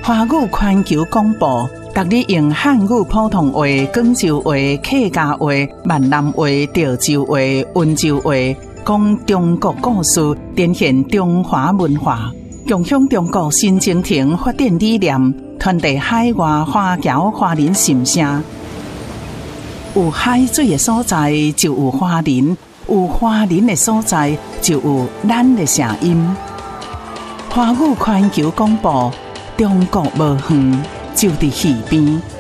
华语环球广播，逐日用汉语普通话、广州话、客家话、闽南话、潮州话、温州话，讲中国故事，展现中华文化，共享中国新征程发展理念，传递海外华侨华人心声。有海水的所在，就有华人；有华人的所在，就有咱的声音。华语环球广播，中国无远，就伫耳边。